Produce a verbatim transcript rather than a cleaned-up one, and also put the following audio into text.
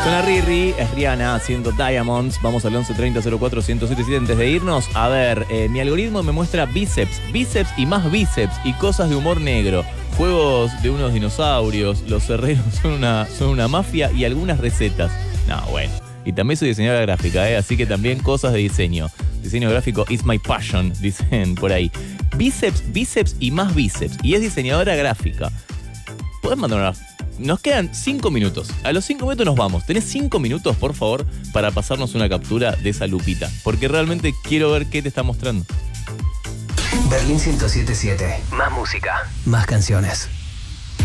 Suena Riri, es Rihanna haciendo Diamonds. Vamos al once treinta cero cuatro ciento setenta y siete. Antes de irnos, a ver, eh, mi algoritmo me muestra bíceps, bíceps y más bíceps y cosas de humor negro. Juegos de unos dinosaurios, los herreros son una, son una mafia y algunas recetas. No, bueno. Y también soy diseñadora gráfica, ¿eh? Así que también cosas de diseño. Diseño gráfico is my passion, dicen por ahí. Bíceps, bíceps y más bíceps. Y es diseñadora gráfica. ¿Podés mandar una...? Nos quedan cinco minutos. A los cinco minutos nos vamos. ¿Tenés cinco minutos, por favor, para pasarnos una captura de esa lupita? Porque realmente quiero ver qué te está mostrando. Berlín ciento siete punto siete. Más música. Más canciones.